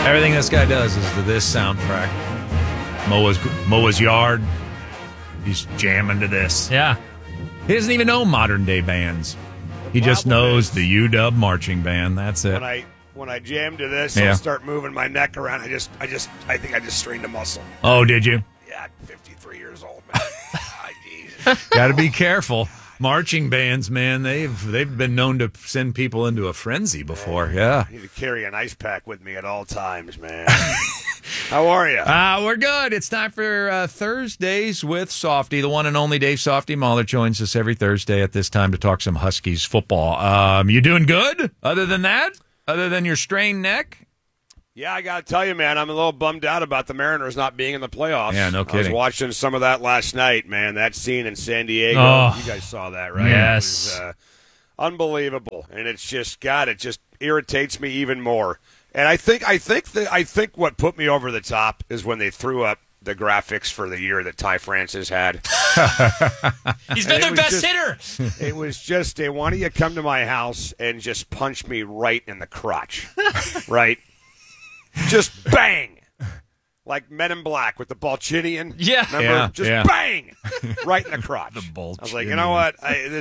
Everything this guy does is to this soundtrack. Mow his yard. He's jamming to this. Yeah. He doesn't even know modern day bands. He just knows the UW marching band. That's it. When I jam to this, I'll start moving my neck around. I think I just strained a muscle. Oh, did you? Yeah, I'm 53 years old, man. Jesus. Got to be careful. Marching bands, man, they've been known to send people into a frenzy before. Yeah. I need to carry an ice pack with me at all times, man. How are you? We're good. It's time for Thursdays with Softy, the one and only Dave Softy Mahler joins us every Thursday at this time to talk some Huskies football. You doing good? Other than that? Other than your strained neck? Yeah, I got to tell you, man, I'm a little bummed out about the Mariners not being in the playoffs. Yeah, no kidding. I was watching some of that last night, man. That scene in San Diego, you guys saw that, right? Yes. It was unbelievable, and it's just, God, it just irritates me even more. And I think what put me over the top is when they threw up the graphics for the year that Ty Francis had. He's been their best hitter. It was just, why don't you come to my house and just punch me right in the crotch, right? Just bang, like Men in Black with the Balchinian. Yeah, remember? Bang, right in the crotch. The Balchinian. I was like, you know what?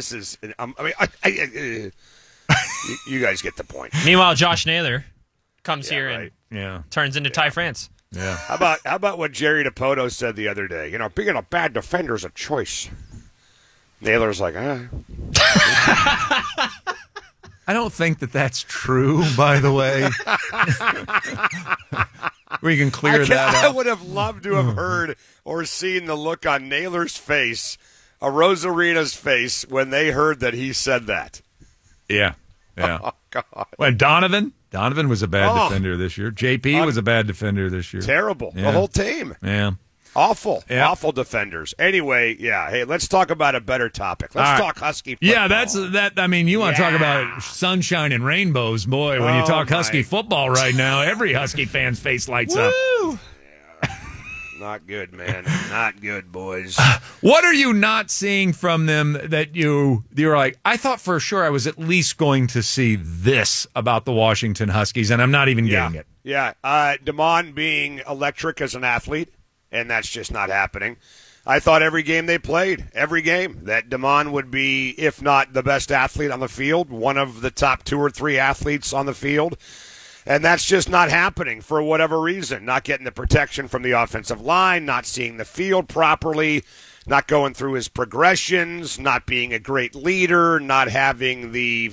You guys get the point. Meanwhile, Josh Naylor comes here right. and turns into Ty France. Yeah. How about what Jerry DiPoto said the other day? You know, being a bad defender is a choice. Naylor's like, I don't think that's true, by the way. We can clear that up. I would have loved to have heard or seen the look on Naylor's face, Rosarena's face, when they heard that he said that. Yeah. Oh, God. Well, Donovan was a bad defender this year. JP was a bad defender this year. Terrible. Yeah. The whole team. Yeah. Awful. Yeah. Awful defenders. Anyway, yeah. Hey, let's talk about a better topic. Let's talk Husky football. Yeah, that's that. I mean, you want to talk about sunshine and rainbows, boy. When you talk Husky football right now, every Husky fan's face lights up. Yeah. Not good, man. Not good, boys. What are you not seeing from them that you're like, I thought for sure I was at least going to see this about the Washington Huskies, and I'm not even getting it. Yeah. Damon being electric as an athlete, and that's just not happening. I thought every game they played, that Damon would be, if not the best athlete on the field, one of the top 2 or 3 athletes on the field. And that's just not happening for whatever reason. Not getting the protection from the offensive line, not seeing the field properly, not going through his progressions, not being a great leader, not having the,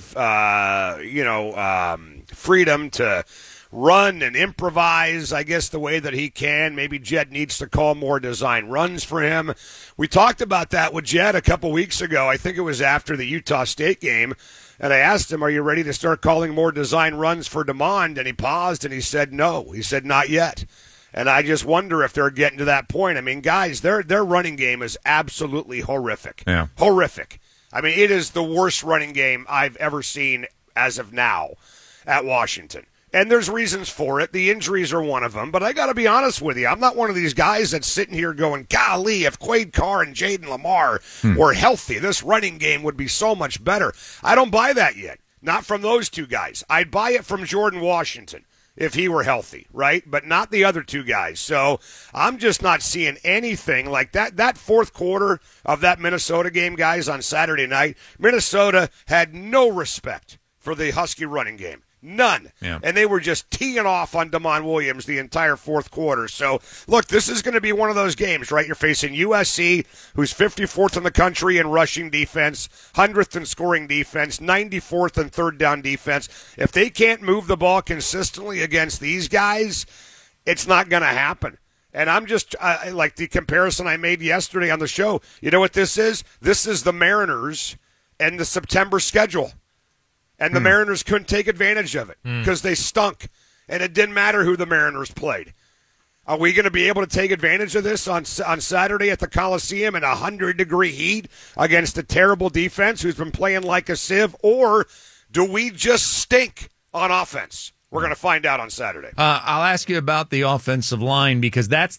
freedom to run and improvise, I guess, the way that he can. Maybe Jed needs to call more design runs for him. We talked about that with Jed a couple weeks ago. I think it was after the Utah State game. And I asked him, are you ready to start calling more design runs for Damon? And he paused and he said no. He said not yet. And I just wonder if they're getting to that point. I mean, guys, their running game is absolutely horrific. Yeah. Horrific. I mean, it is the worst running game I've ever seen as of now at Washington. And there's reasons for it. The injuries are one of them. But I got to be honest with you. I'm not one of these guys that's sitting here going, golly, if Quade Carr and Jaden Lamar were healthy, this running game would be so much better. I don't buy that yet. Not from those two guys. I'd buy it from Jordan Washington if he were healthy, right? But not the other two guys. So I'm just not seeing anything like that. That fourth quarter of that Minnesota game, guys, on Saturday night, Minnesota had no respect for the Husky running game. None. Yeah. And they were just teeing off on Damon Williams the entire fourth quarter. So, look, this is going to be one of those games, right? You're facing USC, who's 54th in the country in rushing defense, 100th in scoring defense, 94th in third down defense. If they can't move the ball consistently against these guys, it's not going to happen. And I'm just, like the comparison I made yesterday on the show, you know what this is? This is the Mariners and the September schedule. And the Mariners couldn't take advantage of it because they stunk. And it didn't matter who the Mariners played. Are we going to be able to take advantage of this on Saturday at the Coliseum in 100-degree heat against a terrible defense who's been playing like a sieve? Or do we just stink on offense? We're going to find out on Saturday. I'll ask you about the offensive line because that's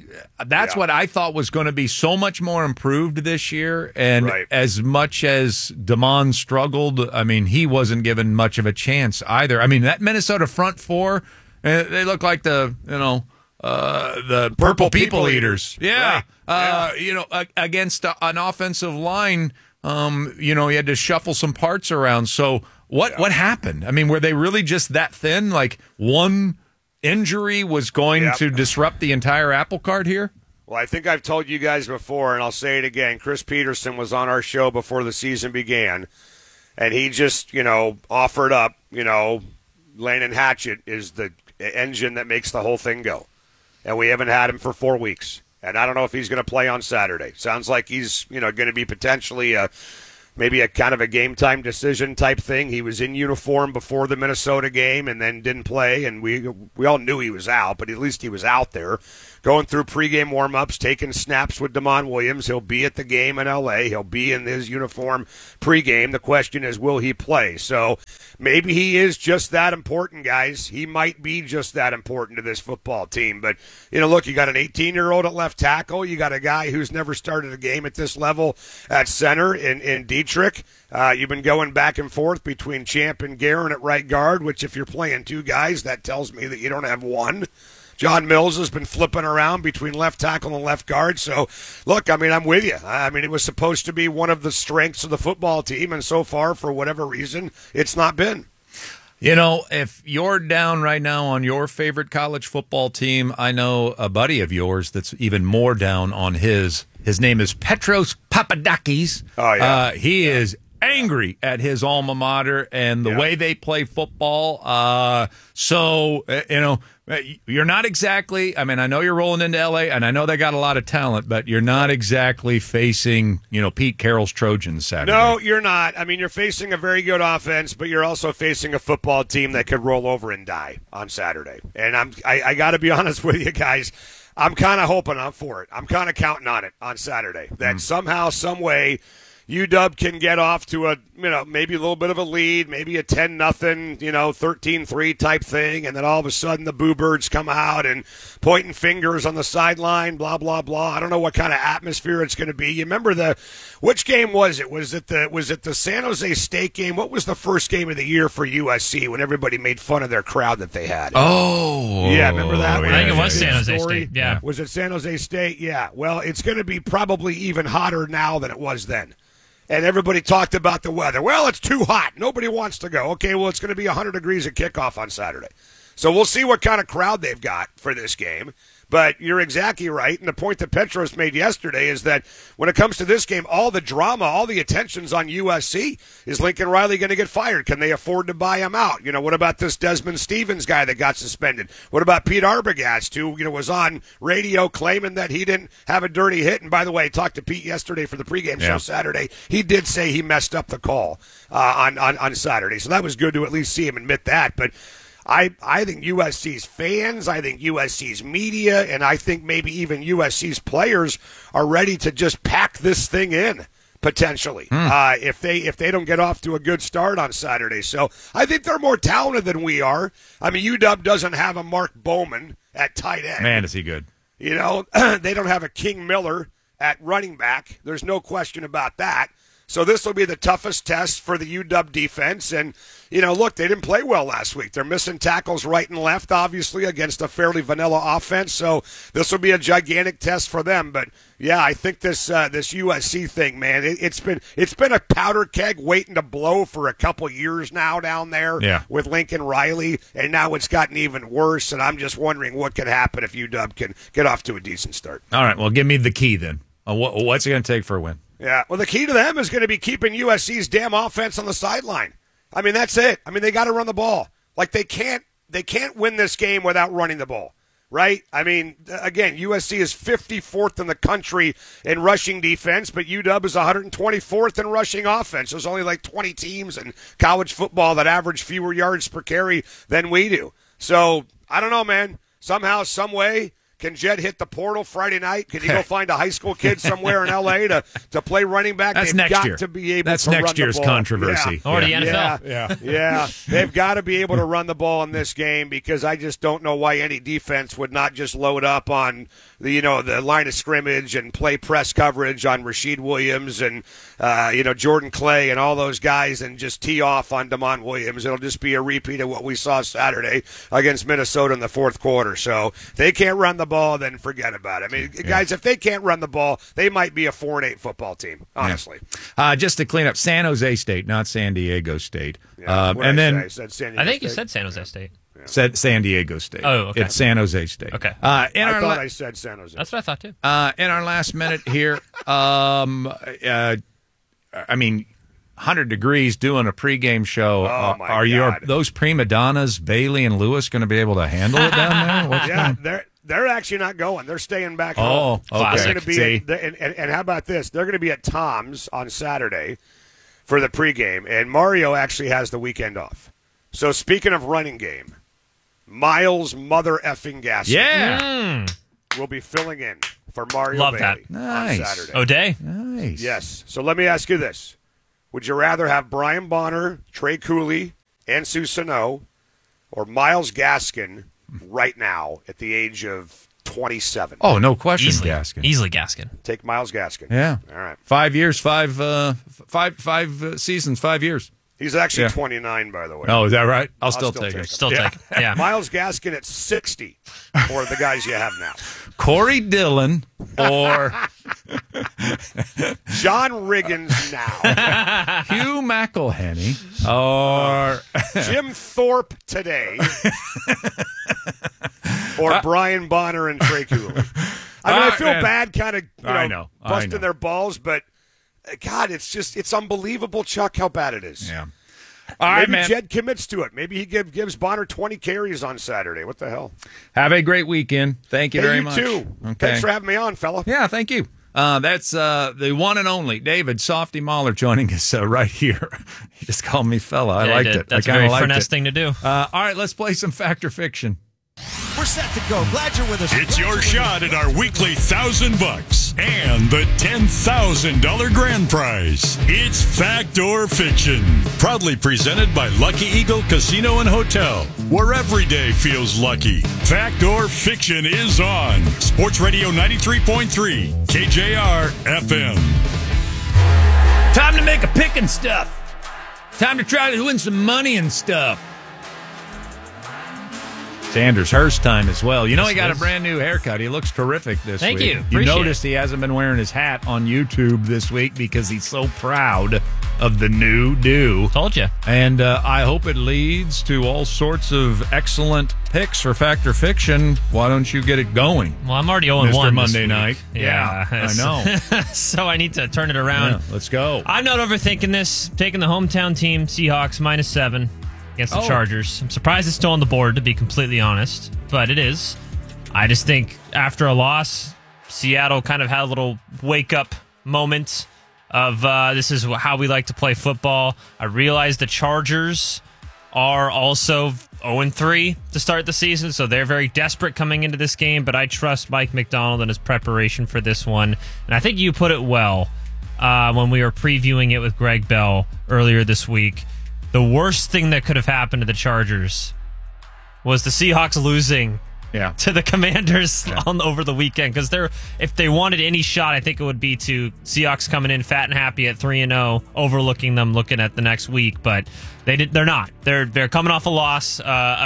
what I thought was going to be so much more improved this year. And as much as Damon struggled, I mean, he wasn't given much of a chance either. I mean, that Minnesota front four, They look like the purple people eaters. Yeah. Right. Against an offensive line, you had to shuffle some parts around. So what happened? I mean, were they really just that thin? Like one injury was going to disrupt the entire apple cart here? Well, I think I've told you guys before, and I'll say it again. Chris Peterson was on our show before the season began, and he just, offered up, Landon Hatchett is the engine that makes the whole thing go. And we haven't had him for 4 weeks. And I don't know if he's going to play on Saturday. Sounds like he's, going to be potentially maybe a kind of a game-time decision type thing. He was in uniform before the Minnesota game and then didn't play, and we all knew he was out, but at least he was out there going through pregame warm-ups, taking snaps with Damon Williams. He'll be at the game in L.A. He'll be in his uniform pregame. The question is, will he play? So maybe he is just that important, guys. He might be just that important to this football team. But, look, you got an 18-year-old at left tackle. You got a guy who's never started a game at this level at center in Dietrich. You've been going back and forth between Champ and Guerin at right guard, which if you're playing two guys, that tells me that you don't have one. John Mills has been flipping around between left tackle and left guard. So, look, I'm with you. It was supposed to be one of the strengths of the football team, and so far, for whatever reason, it's not been. If you're down right now on your favorite college football team, I know a buddy of yours that's even more down on his. His name is Petros Papadakis. Oh, yeah. He is angry at his alma mater and the way they play football. You're not exactly, I know you're rolling into L.A., and I know they got a lot of talent, but you're not exactly facing, Pete Carroll's Trojans Saturday. No, you're not. You're facing a very good offense, but you're also facing a football team that could roll over and die on Saturday. And I got to be honest with you guys, I'm kind of hoping for it. I'm kind of counting on it on Saturday, that somehow, some way, UW can get off to a, maybe a little bit of a lead, maybe a 10-0, 13-3 type thing, and then all of a sudden the Boo Birds come out and pointing fingers on the sideline, blah, blah, blah. I don't know what kind of atmosphere it's going to be. You remember which game was it? Was it the San Jose State game? What was the first game of the year for USC when everybody made fun of their crowd that they had? Oh. Yeah, remember that? I think it was San Jose State, yeah. Was it San Jose State? Yeah. Well, it's going to be probably even hotter now than it was then. And everybody talked about the weather. Well, it's too hot. Nobody wants to go. Okay, well, it's going to be 100 degrees at kickoff on Saturday. So we'll see what kind of crowd they've got for this game. But you're exactly right. And the point that Petros made yesterday is that when it comes to this game, all the drama, all the attention's on USC. Is Lincoln Riley going to get fired? Can they afford to buy him out? What about this Desmond Stevens guy that got suspended? What about Pete Arbogast, who was on radio claiming that he didn't have a dirty hit? And by the way, I talked to Pete yesterday for the pregame show Saturday. He did say he messed up the call on Saturday. So that was good to at least see him admit that. But I think USC's fans, I think USC's media, and I think maybe even USC's players are ready to just pack this thing in, potentially, if they don't get off to a good start on Saturday. So I think they're more talented than we are. UW doesn't have a Mark Bowman at tight end. Man, is he good. They don't have a King Miller at running back. There's no question about that. So this will be the toughest test for the UW defense. And, look, they didn't play well last week. They're missing tackles right and left, obviously, against a fairly vanilla offense. So this will be a gigantic test for them. But, yeah, I think this USC thing, man, it's been a powder keg waiting to blow for a couple years now down there with Lincoln Riley. And now it's gotten even worse. And I'm just wondering what could happen if UW can get off to a decent start. All right, well, give me the key then. What's it going to take for a win? Yeah, well, the key to them is going to be keeping USC's damn offense on the sideline. That's it. They got to run the ball. Like, they can't win this game without running the ball, right? Again, USC is 54th in the country in rushing defense, but UW is 124th in rushing offense. There's only like 20 teams in college football that average fewer yards per carry than we do. So, I don't know, man. Somehow, some way, Can Jed hit the portal Friday night? Can he go find a high school kid somewhere in L.A. to play running back? That's They've next got year. to be able That's to run next the year's ball. controversy. Or the NFL. Yeah. They've got to be able to run the ball in this game because I just don't know why any defense would not just load up on the line of scrimmage and play press coverage on Rashid Williams and Jordan Clay and all those guys and just tee off on DeMont Williams. It'll just be a repeat of what we saw Saturday against Minnesota in the fourth quarter. So if they can't run the ball, then forget about it. I mean, guys, if they can't run the ball, they might be a 4-8 football team, honestly. Just to clean up, San Jose State, not San Diego State. And then I said San Diego I think State. you said San Jose State. Said San Diego State. Oh, okay. It's San Jose State. Okay. I thought I said San Jose. That's what I thought, too. In our last minute here, 100 degrees doing a pregame show. My God. Those prima donnas, Bailey and Lewis, going to be able to handle it down there? They're actually not going. They're staying back home. Oh, okay. They're gonna be and how about this? They're going to be at Tom's on Saturday for the pregame, and Mario actually has the weekend off. So speaking of running game, Miles mother effing Gaskin will be filling in for Mario Love Bailey that. on Saturday. O'Day? Nice. Yes. So let me ask you this. Would you rather have Brian Bonner, Trey Cooley, and Sue Sano, or Miles Gaskin right now at the age of 27? Oh, no question, Easily. Gaskin. Easily Gaskin. Take Miles Gaskin. Yeah. All right. 5 years, five seasons, 5 years. He's actually 29, by the way. Oh, is that right? I'll still take take it. Still take it. Yeah. Miles Gaskin at 60 or the guys you have now. Corey Dillon or John Riggins now. Hugh McElhenney or Jim Thorpe today. Or Brian Bonner and Trey Cooley. I feel bad kind of busting their balls, but God, it's unbelievable, Chuck, how bad it is. Yeah. All right, Maybe man. Jed commits to it. Maybe he gives Bonner 20 carries on Saturday. What the hell? Have a great weekend. Thank you very much. You too. Okay. Thanks for having me on, fella. Yeah, thank you. That's the one and only David Softy Mahler joining us right here. He just called me fella. I liked it. That's I a very liked finesse it. thing to do. All right, let's play some Fact or Fiction. We're set to go. Glad you're with us. It's your shot at our weekly $1,000 and the $10,000 grand prize. It's Fact or Fiction. Proudly presented by Lucky Eagle Casino and Hotel, where every day feels lucky. Fact or Fiction is on Sports Radio 93.3 KJR FM. Time to make a pick and stuff. Time to try to win some money and stuff. Sanders Hurst time as well. You know, he got a brand new haircut. He looks terrific this Thank week. you. You Appreciate noticed he hasn't been wearing his hat on YouTube this week because he's so proud of the new do. Told you. And I hope it leads to all sorts of excellent picks for Fact or Fiction. Why don't you get it going? Well, I'm already 0-1 Mr. this Monday week. night. Yeah. I know. So I need to turn it around. Yeah, let's go. I'm not overthinking this. Taking the hometown team, Seahawks, -7 against the Chargers. I'm surprised it's still on the board, to be completely honest, but it is. I just think after a loss, Seattle kind of had a little wake-up moment of this is how we like to play football. I realize the Chargers are also 0-3 to start the season, so they're very desperate coming into this game, but I trust Mike McDonald and his preparation for this one. And I think you put it well when we were previewing it with Greg Bell earlier this week. The worst thing that could have happened to the Chargers was the Seahawks losing to the Commanders over the weekend, because if they wanted any shot, I think it would be to Seahawks coming in fat and happy at 3-0, overlooking them looking at the next week. But they're not. They're coming off a loss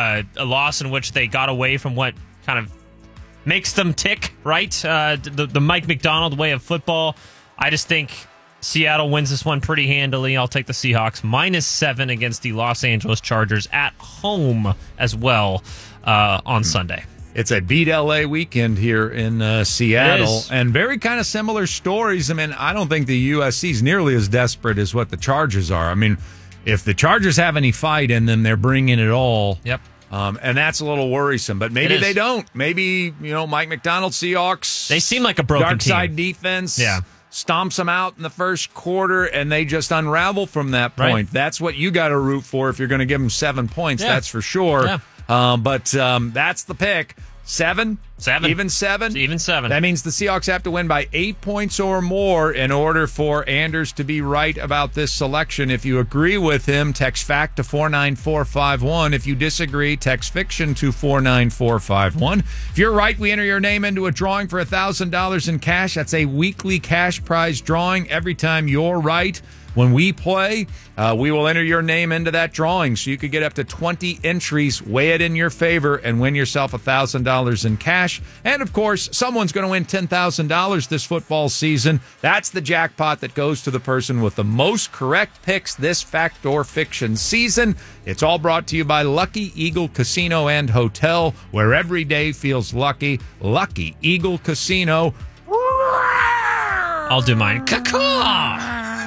in which they got away from what kind of makes them tick, right? The Mike McDonald way of football. I just think Seattle wins this one pretty handily. I'll take the Seahawks -7 against the Los Angeles Chargers at home as well on Sunday. It's a beat LA weekend here in Seattle, and very kind of similar stories. I mean, I don't think the USC is nearly as desperate as what the Chargers are. I mean, if the Chargers have any fight in them, they're bringing it all. Yep. And that's a little worrisome, but maybe they don't. Maybe, Mike McDonald, Seahawks. They seem like a broken dark side team. defense. Yeah. Stomps them out in the first quarter, and they just unravel from that point. Right. That's what you got to root for if you're going to give them 7 points. Yeah. That's for sure. Yeah. But that's the pick. 7? 7. Even 7? It's even 7. That means the Seahawks have to win by 8 points or more in order for Anders to be right about this selection. If you agree with him, text FACT to 49451. If you disagree, text FICTION to 49451. If you're right, we enter your name into a drawing for $1,000 in cash. That's a weekly cash prize drawing every time you're right. When we play, we will enter your name into that drawing, so you could get up to 20 entries, weigh it in your favor, and win yourself $1,000 in cash. And, of course, someone's going to win $10,000 this football season. That's the jackpot that goes to the person with the most correct picks this Fact or Fiction season. It's all brought to you by Lucky Eagle Casino and Hotel, where every day feels lucky. Lucky Eagle Casino. I'll do mine. Caw-caw!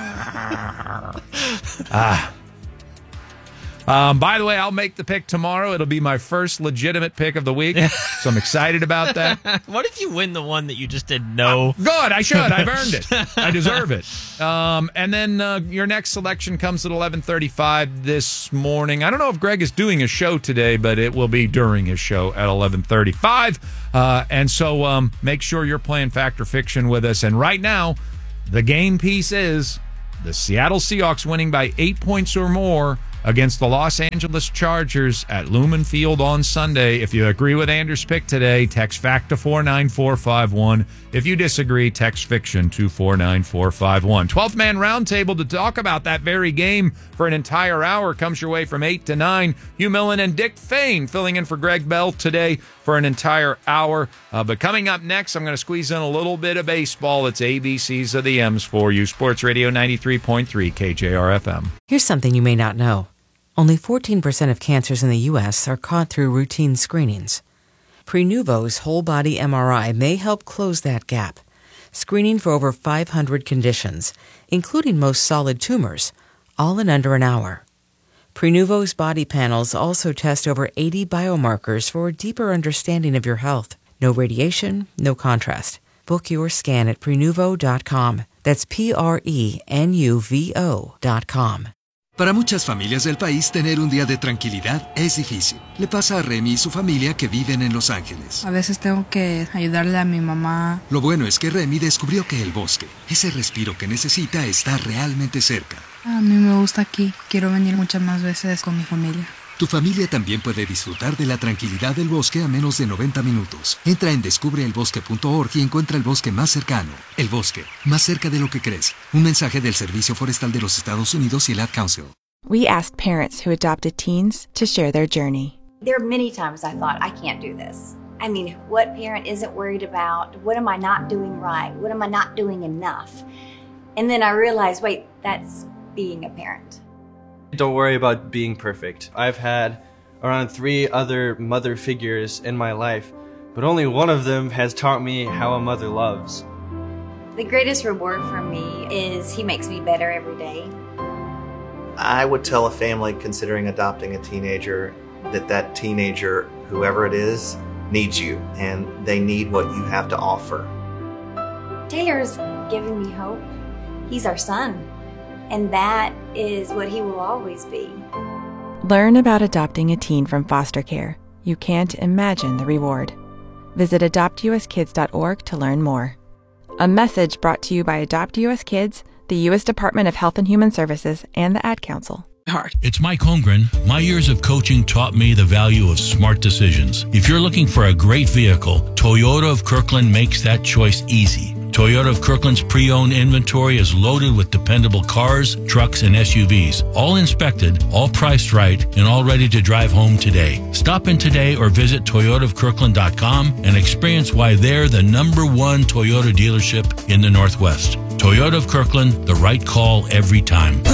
By the way, I'll make the pick tomorrow. It'll be my first legitimate pick of the week, so I'm excited about that. What if you win the one that you just did no? Good, I should. I've earned it. I deserve it. And then your next selection comes at 11:35 this morning. I don't know if Greg is doing a show today, but it will be during his show at 11:35. And so make sure you're playing Fact or Fiction with us. And right now, the game piece is the Seattle Seahawks winning by 8 points or more against the Los Angeles Chargers at Lumen Field on Sunday. If you agree with Anders' pick today, text FACT to 49451. If you disagree, text FICTION to 49451. 12th Man Roundtable to talk about that very game for an entire hour comes your way from 8 to 9. Hugh Millen and Dick Fain filling in for Greg Bell today for an entire hour. But coming up next, I'm going to squeeze in a little bit of baseball. It's ABCs of the M's for you. Sports Radio 93.3 KJR-FM. Here's something you may not know. Only 14% of cancers in the U.S. are caught through routine screenings. Prenuvo's whole-body MRI may help close that gap, screening for over 500 conditions, including most solid tumors, all in under an hour. Prenuvo's body panels also test over 80 biomarkers for a deeper understanding of your health. No radiation, no contrast. Book your scan at Prenuvo.com. That's Prenuvo.com. Para muchas familias del país, tener un día de tranquilidad es difícil. Le pasa a Remy y su familia que viven en Los Ángeles. A veces tengo que ayudarle a mi mamá. Lo bueno es que Remy descubrió que el bosque, ese respiro que necesita, está realmente cerca. A mí me gusta aquí. Quiero venir muchas más veces con mi familia. Tu familia también puede disfrutar de la tranquilidad del bosque a menos de 90 minutos. Entra en descubreelbosque.org y encuentra el bosque más cercano. El bosque, más cerca de lo que crees. Un mensaje del Servicio Forestal de los Estados Unidos y el Ad Council. We asked parents who adopted teens to share their journey. There are many times I thought, I can't do this. I mean, what parent isn't worried about? What am I not doing right? What am I not doing enough? And then I realized, wait, that's being a parent. Don't worry about being perfect. I've had around 3 other mother figures in my life, but only one of them has taught me how a mother loves. The greatest reward for me is he makes me better every day. I would tell a family considering adopting a teenager that teenager, whoever it is, needs you, and they need what you have to offer. Taylor's giving me hope. He's our son. And that is what he will always be. Learn about adopting a teen from foster care. You can't imagine the reward. Visit adoptuskids.org to learn more. A message brought to you by Adopt US Kids, the U.S. Department of Health and Human Services, and the Ad Council. It's Mike Holmgren. My years of coaching taught me the value of smart decisions. If you're looking for a great vehicle, Toyota of Kirkland makes that choice easy. Toyota of Kirkland's pre-owned inventory is loaded with dependable cars, trucks, and SUVs, all inspected, all priced right, and all ready to drive home today. Stop in today or visit toyotaofkirkland.com and experience why they're the #1 Toyota dealership in the Northwest. Toyota of Kirkland, the right call every time.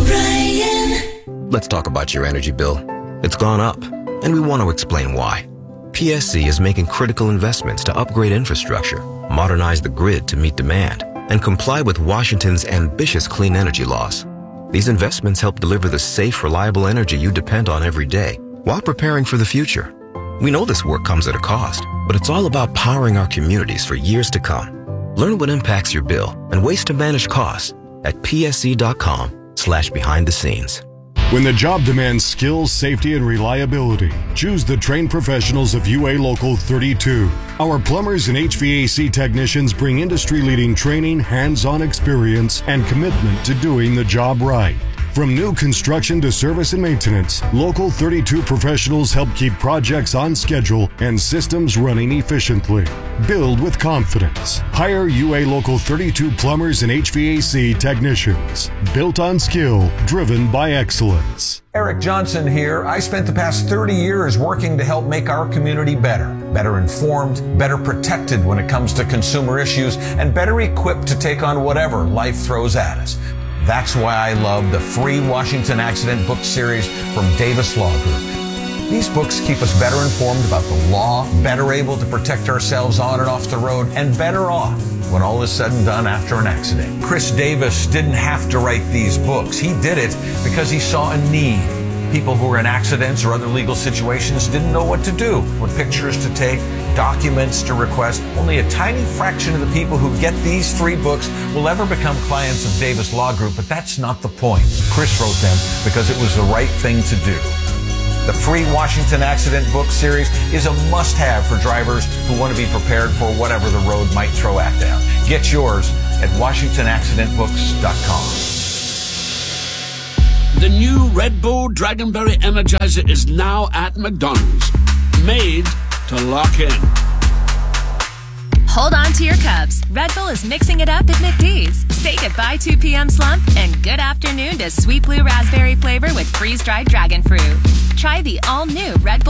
Let's talk about your energy bill. It's gone up, and we want to explain why. PSC is making critical investments to upgrade infrastructure, modernize the grid to meet demand, and comply with Washington's ambitious clean energy laws. These investments help deliver the safe, reliable energy you depend on every day while preparing for the future. We know this work comes at a cost, but it's all about powering our communities for years to come. Learn what impacts your bill and ways to manage costs at psc.com/behind the scenes. When the job demands skills, safety, and reliability, choose the trained professionals of UA Local 32. Our plumbers and HVAC technicians bring industry-leading training, hands-on experience, and commitment to doing the job right. From new construction to service and maintenance, Local 32 professionals help keep projects on schedule and systems running efficiently. Build with confidence. Hire UA Local 32 plumbers and HVAC technicians. Built on skill, driven by excellence. Eric Johnson here. I spent the past 30 years working to help make our community better. Better informed, better protected when it comes to consumer issues, and better equipped to take on whatever life throws at us. That's why I love the free Washington Accident book series from Davis Law Group. These books keep us better informed about the law, better able to protect ourselves on and off the road, and better off when all is said and done after an accident. Chris Davis didn't have to write these books. He did it because he saw a need. People who were in accidents or other legal situations didn't know what to do, what pictures to take, documents to request. Only a tiny fraction of the people who get these 3 books will ever become clients of Davis Law Group, but that's not the point. Chris wrote them because it was the right thing to do. The free Washington Accident book series is a must-have for drivers who want to be prepared for whatever the road might throw at them. Get yours at WashingtonAccidentBooks.com. The new Red Bull Dragonberry Energizer is now at McDonald's. Made to lock in. Hold on to your cups. Red Bull is mixing it up at McD's. Say goodbye 2 p.m. slump and good afternoon to sweet blue raspberry flavor with freeze-dried dragon fruit. Try the all-new Red Bull